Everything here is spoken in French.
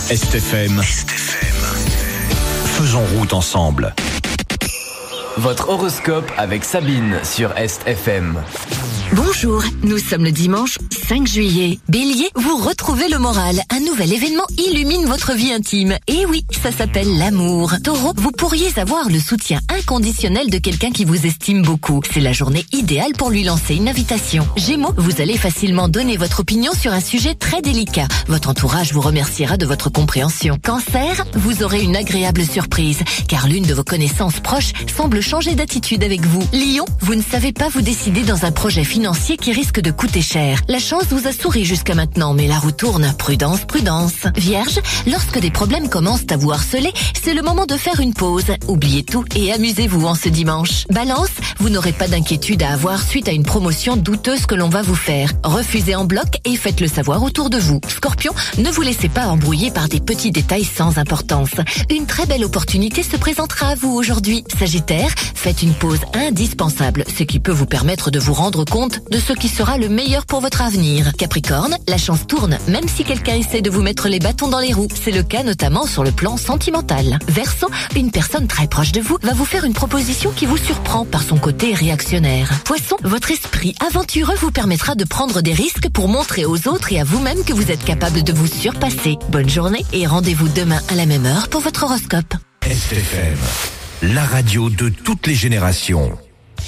Est-FM. Faisons route ensemble. Votre horoscope avec Sabine sur Est-FM. Bonjour, nous sommes le dimanche 5 juillet. Bélier, vous retrouvez le moral. Un nouvel événement illumine votre vie intime. Et oui, ça s'appelle l'amour. Taureau, vous pourriez avoir le soutien inconditionnel de quelqu'un qui vous estime beaucoup. C'est la journée idéale pour lui lancer une invitation. Gémeaux, vous allez facilement donner votre opinion sur un sujet très délicat. Votre entourage vous remerciera de votre compréhension. Cancer, vous aurez une agréable surprise, car l'une de vos connaissances proches semble changer d'attitude avec vous. Lion, vous ne savez pas vous décider dans un projet financier qui risque de coûter cher. La chance vous a souri jusqu'à maintenant, mais la roue tourne. Prudence, prudence. Vierge, lorsque des problèmes commencent à vous harceler, c'est le moment de faire une pause. Oubliez tout et amusez-vous en ce dimanche. Balance, vous n'aurez pas d'inquiétude à avoir suite à une promotion douteuse que l'on va vous faire. Refusez en bloc et faites-le savoir autour de vous. Scorpion, ne vous laissez pas embrouiller par des petits détails sans importance. Une très belle opportunité se présentera à vous aujourd'hui. Sagittaire, faites une pause indispensable, ce qui peut vous permettre de vous rendre compte de ce qui sera le meilleur pour votre avenir. Capricorne, la chance tourne, même si quelqu'un essaie de vous mettre les bâtons dans les roues. C'est le cas notamment sur le plan sentimental. Verseau, une personne très proche de vous va vous faire une proposition qui vous surprend par son côté réactionnaire. Poisson, votre esprit aventureux vous permettra de prendre des risques pour montrer aux autres et à vous-même que vous êtes capable de vous surpasser. Bonne journée et rendez-vous demain à la même heure pour votre horoscope. Est-FM, la radio de toutes les générations.